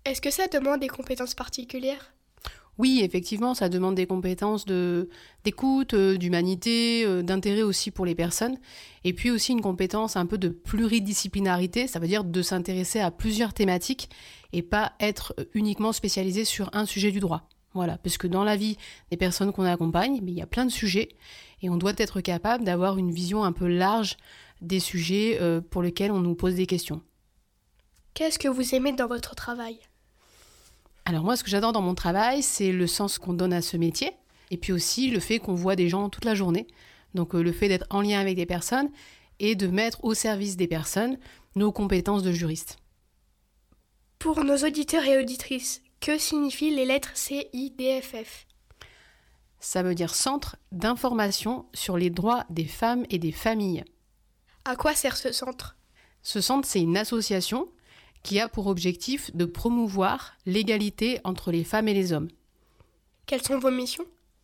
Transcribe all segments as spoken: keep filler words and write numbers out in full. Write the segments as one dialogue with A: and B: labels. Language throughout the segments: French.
A: Est-ce que ça demande des compétences particulières?
B: Oui, effectivement, ça demande des compétences de, d'écoute, euh, d'humanité, euh, d'intérêt aussi pour les personnes, et puis aussi une compétence un peu de pluridisciplinarité, ça veut dire de s'intéresser à plusieurs thématiques et pas être uniquement spécialisé sur un sujet du droit. Voilà, parce que dans la vie des personnes qu'on accompagne, mais il y a plein de sujets, et on doit être capable d'avoir une vision un peu large des sujets euh, pour lesquels on nous pose des questions.
A: Qu'est-ce que vous aimez dans votre travail?
B: Alors moi, ce que j'adore dans mon travail, c'est le sens qu'on donne à ce métier, et puis aussi le fait qu'on voit des gens toute la journée. Donc euh, le fait d'être en lien avec des personnes et de mettre au service des personnes nos compétences de juriste.
A: Pour nos auditeurs et auditrices, que signifient les lettres C I D F F?
B: Ça veut dire Centre d'information sur les droits des femmes et des familles.
A: À quoi sert ce centre?
B: Ce centre, c'est une association qui a pour objectif de promouvoir l'égalité entre les femmes et les hommes.
A: Quelles sont vos missions?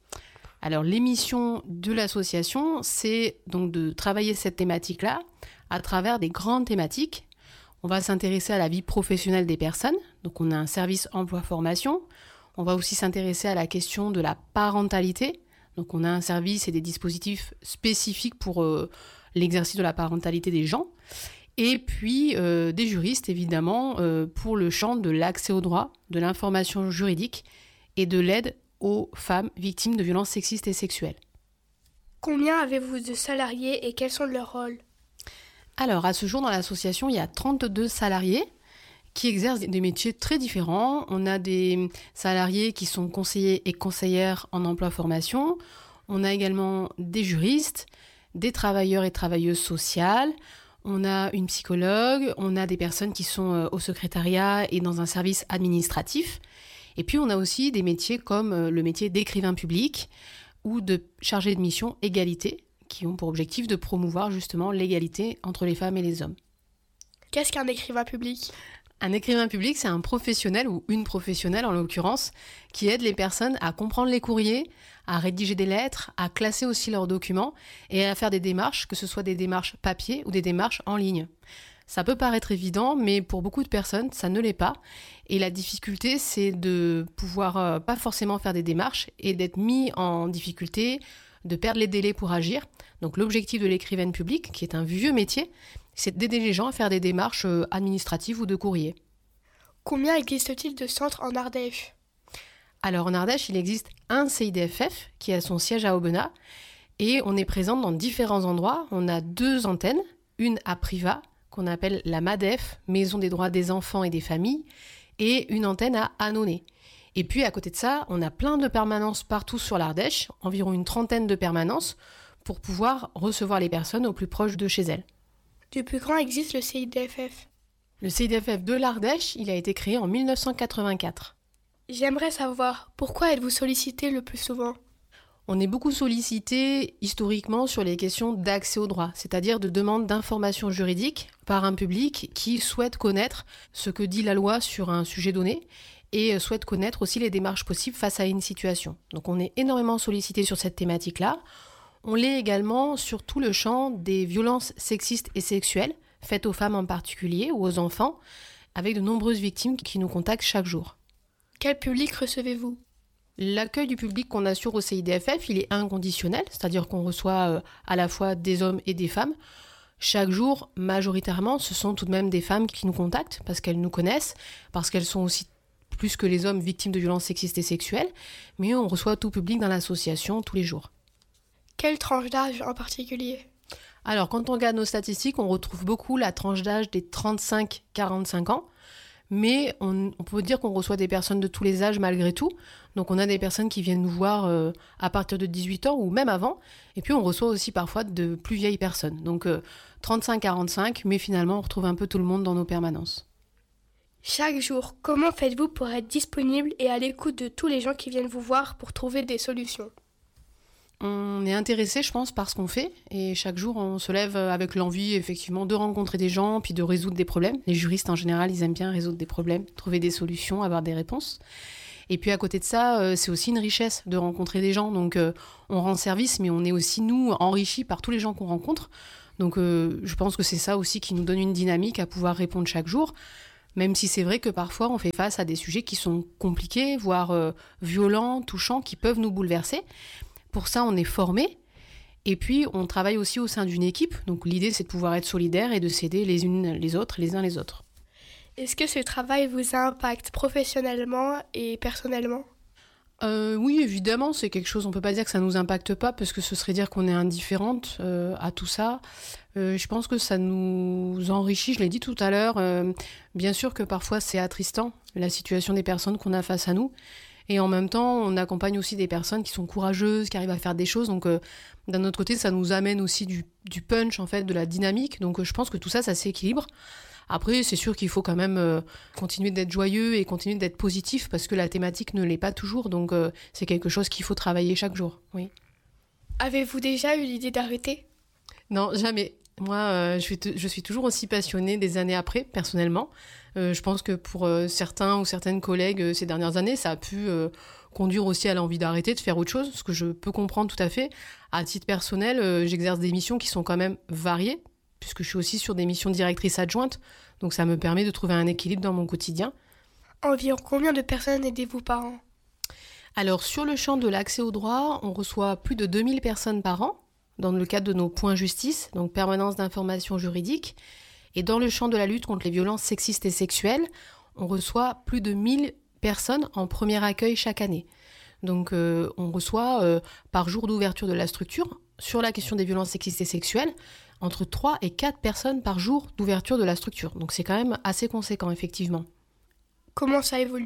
B: Alors, les missions de l'association, c'est donc de travailler cette thématique-là à travers des grandes thématiques. On va s'intéresser à la vie professionnelle des personnes, donc on a un service emploi-formation. On va aussi s'intéresser à la question de la parentalité, donc on a un service et des dispositifs spécifiques pour euh, l'exercice de la parentalité des gens. Et puis euh, des juristes, évidemment, euh, pour le champ de l'accès au droit, de l'information juridique et de l'aide aux femmes victimes de violences sexistes et sexuelles.
A: Combien avez-vous de salariés et quels sont leurs rôles?
B: Alors, à ce jour, dans l'association, il y a trente-deux salariés qui exercent des métiers très différents. On a des salariés qui sont conseillers et conseillères en emploi-formation. On a également des juristes, des travailleurs et travailleuses sociales. On a une psychologue, on a des personnes qui sont au secrétariat et dans un service administratif. Et puis on a aussi des métiers comme le métier d'écrivain public ou de chargé de mission égalité, qui ont pour objectif de promouvoir justement l'égalité entre les femmes et les hommes.
A: Qu'est-ce qu'un écrivain public?
B: Un écrivain public, c'est un professionnel ou une professionnelle en l'occurrence qui aide les personnes à comprendre les courriers, à rédiger des lettres, à classer aussi leurs documents et à faire des démarches, que ce soit des démarches papier ou des démarches en ligne. Ça peut paraître évident, mais pour beaucoup de personnes, ça ne l'est pas. Et la difficulté, c'est de pouvoir euh, pas forcément faire des démarches et d'être mis en difficulté, de perdre les délais pour agir. Donc l'objectif de l'écrivaine publique, qui est un vieux métier, c'est d'aider les gens à faire des démarches administratives ou de courrier.
A: Combien existe-t-il de centres en Ardèche?
B: Alors en Ardèche, il existe un C I D F F qui a son siège à Aubenas et on est présent dans différents endroits. On a deux antennes, une à Privas, qu'on appelle la MADEF, Maison des droits des enfants et des familles, et une antenne à Annonay. Et puis à côté de ça, on a plein de permanences partout sur l'Ardèche, environ une trentaine de permanences, pour pouvoir recevoir les personnes au plus proche de chez elles.
A: Depuis quand existe le C I D F F?
B: Le C I D F F de l'Ardèche, il a été créé en mille neuf cent quatre-vingt-quatre.
A: J'aimerais savoir, pourquoi êtes-vous sollicité le plus souvent?
B: On est beaucoup sollicité historiquement sur les questions d'accès au droit, c'est-à-dire de demande d'informations juridiques par un public qui souhaite connaître ce que dit la loi sur un sujet donné et souhaite connaître aussi les démarches possibles face à une situation. Donc on est énormément sollicité sur cette thématique-là. On l'est également sur tout le champ des violences sexistes et sexuelles, faites aux femmes en particulier ou aux enfants, avec de nombreuses victimes qui nous contactent chaque jour.
A: Quel public recevez-vous?
B: L'accueil du public qu'on assure au C I D F F, il est inconditionnel, c'est-à-dire qu'on reçoit à la fois des hommes et des femmes. Chaque jour, majoritairement, ce sont tout de même des femmes qui nous contactent parce qu'elles nous connaissent, parce qu'elles sont aussi plus que les hommes victimes de violences sexistes et sexuelles, mais on reçoit tout public dans l'association tous les jours.
A: Quelle tranche d'âge en particulier?
B: Alors, quand on regarde nos statistiques, on retrouve beaucoup la tranche d'âge des trente-cinq à quarante-cinq ans, mais on, on peut dire qu'on reçoit des personnes de tous les âges malgré tout. Donc on a des personnes qui viennent nous voir euh, à partir de dix-huit ans ou même avant, et puis on reçoit aussi parfois de plus vieilles personnes. Donc euh, trente-cinq à quarante-cinq, mais finalement on retrouve un peu tout le monde dans nos permanences.
A: Chaque jour, comment faites-vous pour être disponible et à l'écoute de tous les gens qui viennent vous voir pour trouver des solutions?
B: On est intéressé, je pense, par ce qu'on fait, et chaque jour on se lève avec l'envie effectivement de rencontrer des gens, puis de résoudre des problèmes. Les juristes en général, ils aiment bien résoudre des problèmes, trouver des solutions, avoir des réponses. Et puis à côté de ça, c'est aussi une richesse de rencontrer des gens, donc on rend service, mais on est aussi, nous, enrichis par tous les gens qu'on rencontre. Donc je pense que c'est ça aussi qui nous donne une dynamique à pouvoir répondre chaque jour. Même si c'est vrai que parfois on fait face à des sujets qui sont compliqués, voire euh, violents, touchants, qui peuvent nous bouleverser. Pour ça, on est formé. Et puis, on travaille aussi au sein d'une équipe. Donc l'idée, c'est de pouvoir être solidaire et de s'aider les unes les autres, les uns les autres.
A: Est-ce que ce travail vous impacte professionnellement et personnellement ?
B: Euh, oui, évidemment, c'est quelque chose, on ne peut pas dire que ça ne nous impacte pas, parce que ce serait dire qu'on est indifférente euh, à tout ça. Euh, je pense que ça nous enrichit, je l'ai dit tout à l'heure. Euh, bien sûr que parfois c'est attristant, la situation des personnes qu'on a face à nous. Et en même temps, on accompagne aussi des personnes qui sont courageuses, qui arrivent à faire des choses. Donc euh, d'un autre côté, ça nous amène aussi du, du punch, en fait, de la dynamique. Donc euh, je pense que tout ça, ça s'équilibre. Après, c'est sûr qu'il faut quand même euh, continuer d'être joyeux et continuer d'être positif, parce que la thématique ne l'est pas toujours. Donc euh, c'est quelque chose qu'il faut travailler chaque jour, oui.
A: Avez-vous déjà eu l'idée d'arrêter ?
B: Non, jamais. Moi, euh, je, suis t- je suis toujours aussi passionnée des années après, personnellement. Euh, je pense que pour euh, certains ou certaines collègues euh, ces dernières années, ça a pu euh, conduire aussi à l'envie d'arrêter, de faire autre chose, ce que je peux comprendre tout à fait. À titre personnel, euh, j'exerce des missions qui sont quand même variées, puisque je suis aussi sur des missions directrice adjointe, donc ça me permet de trouver un équilibre dans mon quotidien.
A: Environ combien de personnes aidez-vous par an ?
B: Alors, sur le champ de l'accès au droit, on reçoit plus de deux mille personnes par an, dans le cadre de nos points justice, donc permanence d'information juridique. Et dans le champ de la lutte contre les violences sexistes et sexuelles, on reçoit plus de mille personnes en premier accueil chaque année. Donc euh, on reçoit euh, par jour d'ouverture de la structure, sur la question des violences sexistes et sexuelles, entre trois et quatre personnes par jour d'ouverture de la structure. Donc c'est quand même assez conséquent, effectivement.
A: Comment ça évolue ?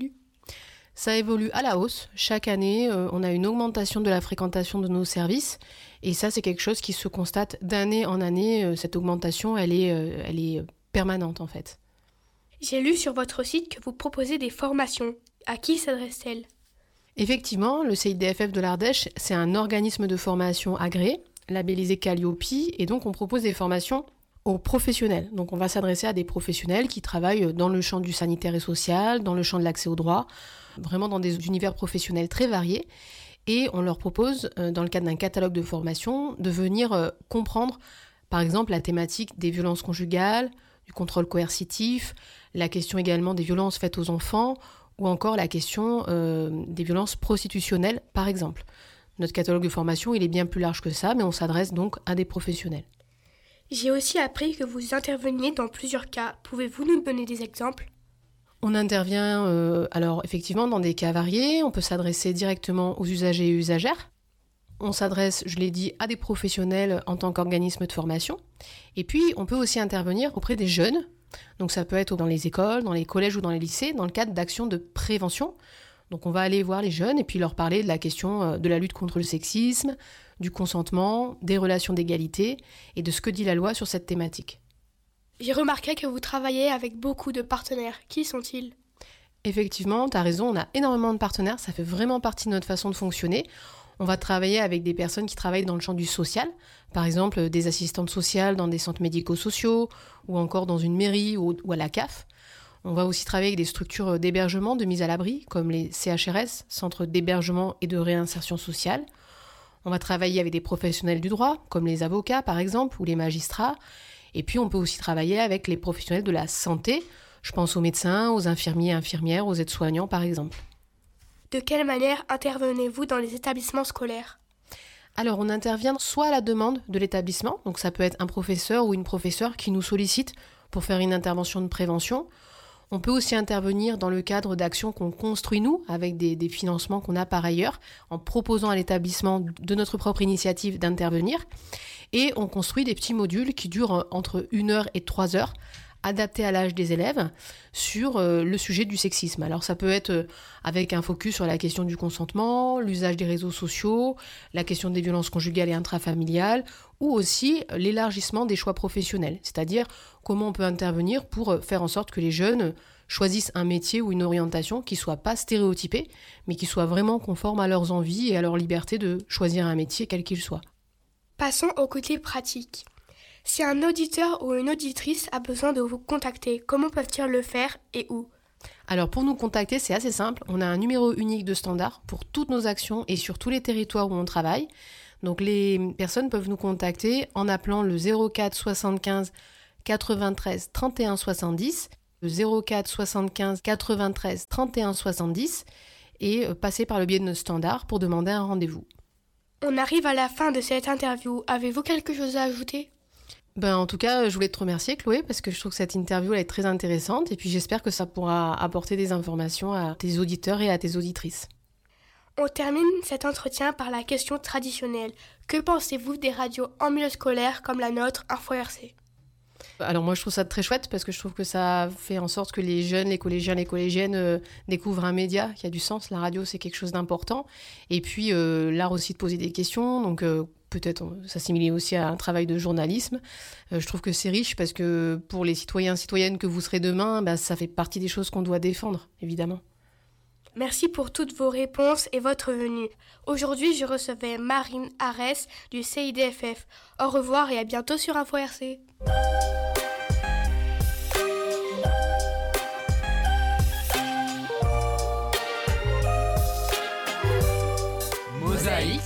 B: Ça évolue à la hausse. Chaque année, euh, on a une augmentation de la fréquentation de nos services. Et ça, c'est quelque chose qui se constate d'année en année. Euh, cette augmentation, elle est, euh, elle est permanente, en fait.
A: J'ai lu sur votre site que vous proposez des formations. À qui s'adressent-elles ?
B: Effectivement, le C I D F F de l'Ardèche, c'est un organisme de formation agréé, labellisé Calliope. Et donc, on propose des formations aux professionnels. Donc, on va s'adresser à des professionnels qui travaillent dans le champ du sanitaire et social, dans le champ de l'accès au droit, vraiment dans des univers professionnels très variés. Et on leur propose, dans le cadre d'un catalogue de formation, de venir comprendre, par exemple, la thématique des violences conjugales, du contrôle coercitif, la question également des violences faites aux enfants, ou encore la question euh, des violences prostitutionnelles, par exemple. Notre catalogue de formation, il est bien plus large que ça, mais on s'adresse donc à des professionnels.
A: J'ai aussi appris que vous interveniez dans plusieurs cas. Pouvez-vous nous donner des exemples ?
B: On intervient euh, alors effectivement dans des cas variés. On peut s'adresser directement aux usagers et usagères. On s'adresse, je l'ai dit, à des professionnels en tant qu'organisme de formation. Et puis, on peut aussi intervenir auprès des jeunes. Donc ça peut être dans les écoles, dans les collèges ou dans les lycées, dans le cadre d'actions de prévention. Donc on va aller voir les jeunes et puis leur parler de la question de la lutte contre le sexisme, du consentement, des relations d'égalité et de ce que dit la loi sur cette thématique.
A: J'ai remarqué que vous travaillez avec beaucoup de partenaires. Qui sont-ils ?
B: Effectivement, tu as raison, on a énormément de partenaires, ça fait vraiment partie de notre façon de fonctionner. On va travailler avec des personnes qui travaillent dans le champ du social, par exemple des assistantes sociales dans des centres médico-sociaux ou encore dans une mairie ou à la C A F. On va aussi travailler avec des structures d'hébergement, de mise à l'abri, comme les C H R S, Centres d'hébergement et de réinsertion sociale. On va travailler avec des professionnels du droit, comme les avocats par exemple, ou les magistrats. Et puis on peut aussi travailler avec les professionnels de la santé. Je pense aux médecins, aux infirmiers et infirmières, aux aides-soignants par exemple.
A: De quelle manière intervenez-vous dans les établissements scolaires ?
B: Alors on intervient soit à la demande de l'établissement, donc ça peut être un professeur ou une professeure qui nous sollicite pour faire une intervention de prévention. On peut aussi intervenir dans le cadre d'actions qu'on construit nous, avec des, des financements qu'on a par ailleurs, en proposant à l'établissement de notre propre initiative d'intervenir. Et on construit des petits modules qui durent entre une heure et trois heures, adaptés à l'âge des élèves, sur euh, le sujet du sexisme. Alors ça peut être euh, avec un focus sur la question du consentement, l'usage des réseaux sociaux, la question des violences conjugales et intrafamiliales, ou aussi l'élargissement des choix professionnels, c'est-à-dire comment on peut intervenir pour faire en sorte que les jeunes choisissent un métier ou une orientation qui ne soit pas stéréotypée, mais qui soit vraiment conforme à leurs envies et à leur liberté de choisir un métier quel qu'il soit.
A: Passons au côté pratique. Si un auditeur ou une auditrice a besoin de vous contacter, comment peuvent-ils le faire et où ?
B: Alors pour nous contacter, c'est assez simple. On a un numéro unique de standard pour toutes nos actions et sur tous les territoires où on travaille. Donc les personnes peuvent nous contacter en appelant le zéro quatre soixante-quinze quatre-vingt-treize trente et un soixante-dix. zéro quatre soixante-quinze quatre-vingt-treize trente et un soixante-dix et passer par le biais de notre standard pour demander un rendez-vous.
A: On arrive à la fin de cette interview. Avez-vous quelque chose à ajouter ?
B: Ben, en tout cas, je voulais te remercier, Chloé, parce que je trouve que cette interview elle est très intéressante et puis j'espère que ça pourra apporter des informations à tes auditeurs et à tes auditrices.
A: On termine cet entretien par la question traditionnelle. Que pensez-vous des radios en milieu scolaire comme la nôtre, Info R C ?
B: Alors moi je trouve ça très chouette parce que je trouve que ça fait en sorte que les jeunes, les collégiens, les collégiennes euh, découvrent un média qui a du sens. La radio c'est quelque chose d'important. Et puis euh, l'art aussi de poser des questions, donc euh, peut-être euh, s'assimiler aussi à un travail de journalisme. Euh, je trouve que c'est riche parce que pour les citoyens et citoyennes que vous serez demain, bah, ça fait partie des choses qu'on doit défendre, évidemment.
A: Merci pour toutes vos réponses et votre venue. Aujourd'hui, je recevais Marine Arès du C I D F F. Au revoir et à bientôt sur Info R C.
C: Mosaïque.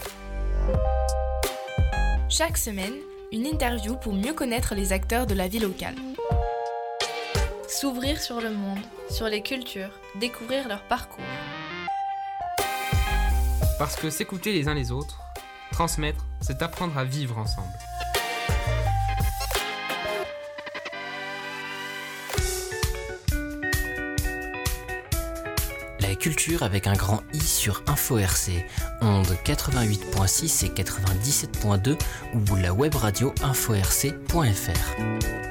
C: Chaque semaine, une interview pour mieux connaître les acteurs de la vie locale. S'ouvrir sur le monde, sur les cultures, découvrir leur parcours.
D: Parce que s'écouter les uns les autres, transmettre, c'est apprendre à vivre ensemble.
E: La culture avec un grand I sur Info R C, ondes quatre-vingt-huit virgule six et quatre-vingt-dix-sept virgule deux ou la web radio info r c point f r.